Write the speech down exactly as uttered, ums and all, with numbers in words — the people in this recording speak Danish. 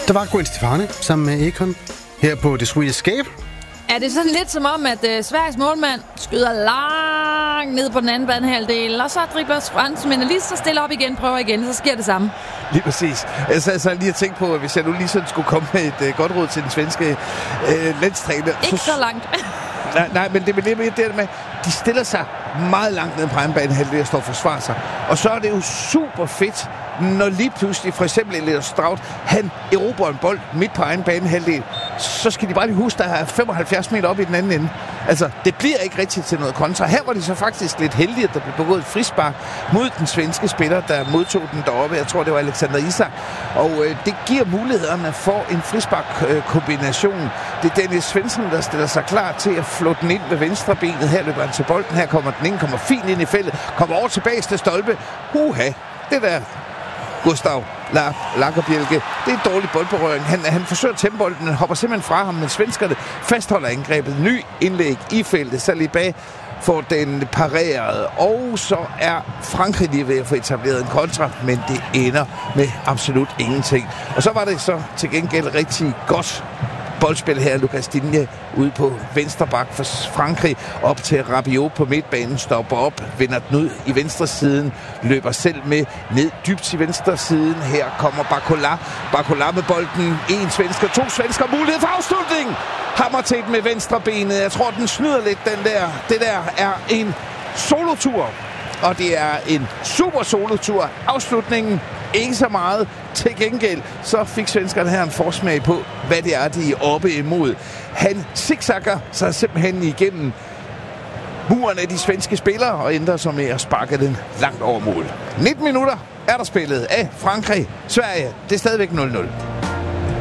Der var Gwen Stefani sammen med Akon her på The Sweet Escape. Er det sådan lidt som om, at uh, Sveriges målmand skyder langt ned på den anden banehalvdel, og så dribler franskmændene lige så stille op igen, prøver igen, så sker det samme. Lige præcis. Jeg sad så lige og tænkte på, at hvis jeg nu lige sådan skulle komme med et uh, godt råd til den svenske uh, landstræner. Ikke så, så langt. nej, nej, men det er lidt mere det med, de stiller sig meget langt ned på egen banehalvdel og står og forsvarer sig. Og så er det jo super fedt, når lige pludselig, for eksempel Elias Straut, han erobrer en bold midt på egen banehalvdel, så skal de bare lige huske, der er femoghalvfjerds meter op i den anden ende. Altså, det bliver ikke rigtigt til noget kontra. Her var de så faktisk lidt heldige, at der blev begået et frispark mod den svenske spiller, der modtog den deroppe. Jeg tror, det var Alexander Isak. Og øh, det giver mulighederne for en frispark-kombination. Det er Dennis Svensson, der stiller sig klar til at flå den ind med venstre benet. Her løber han til bolden. Her kommer den ind, kommer fint ind i feltet, kommer over tilbage til stolpe. Uha, det der Gustav Lagerbielke. Det er en dårlig boldberøring. Han, han forsøger at tæmme bolden, hopper simpelthen fra ham, men svenskerne fastholder angrebet. Ny indlæg i feltet. Saliba får den pareret, og så er Frankrig lige ved at få etableret en kontra, men det ender med absolut ingenting. Og så var det så til gengæld rigtig godt boldspil her. Lucas Digne ude på venstre bak for Frankrig, op til Rabiot på midtbanen, stopper op, vender den ud i venstre siden, løber selv med ned dybt i venstre siden. Her kommer Barcola. Barcola med bolden. En svensker, to svensker. Mulighed for afslutning. Hammer til med venstre benet. Jeg tror, den snyder lidt, den der. Det der er en solotur. Og det er en super solotur. Afslutningen ikke så meget. Til gengæld så fik svenskerne her en forsmag på, hvad det er, de er oppe imod. Han zigzagger sig simpelthen igennem muren af de svenske spillere og ender så med at sparke den langt over mål. nitten minutter er der spillet af Frankrig. Sverige, det er stadigvæk nul nul.